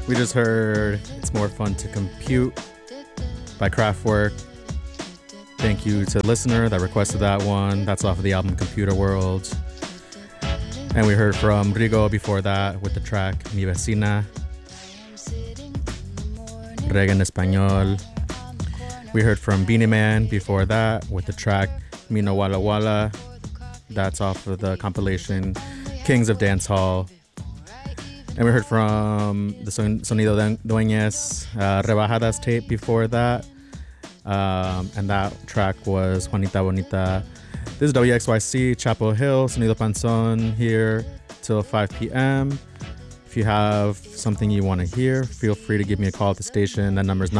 We just heard It's More Fun to Compute by Kraftwerk. Thank you to the listener that requested that one. That's off of the album Computer World. And we heard from Rigo before that with the track Mi Vecina. Reggae en Español. We heard from Beanie Man before that with the track Mino Walla Walla. That's off of the compilation Kings of Dance Hall. And we heard from the Sonido Dueñas Rebajadas tape before that. And that track was Juanita Bonita. This is WXYC, Chapel Hill, Sonido Panzón here till 5 p.m. If you have something you want to hear, feel free to give me a call at the station. That number is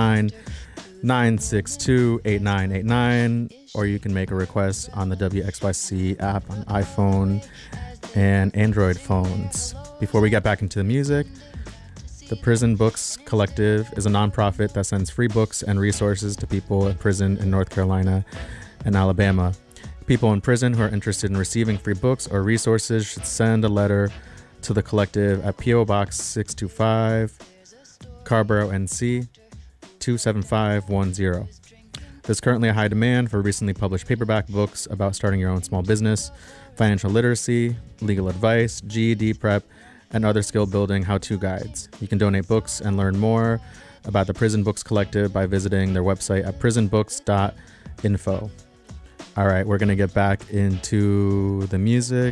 919-962-8989. Or you can make a request on the WXYC app on iPhone and Android phones. Before we get back into the music, the Prison Books Collective is a nonprofit that sends free books and resources to people in prison in North Carolina and Alabama. People in prison who are interested in receiving free books or resources should send a letter to the collective at P.O. Box 625, Carborough, NC 27510. There's currently a high demand for recently published paperback books about starting your own small business, financial literacy, legal advice, GED prep, and other skill building how-to guides. You can donate books and learn more about the Prison Books Collective by visiting their website at prisonbooks.info. All right, we're going to get back into the music,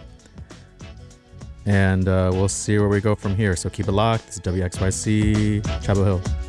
and we'll see where we go from here. So keep it locked. This is WXYC, Chapel Hill.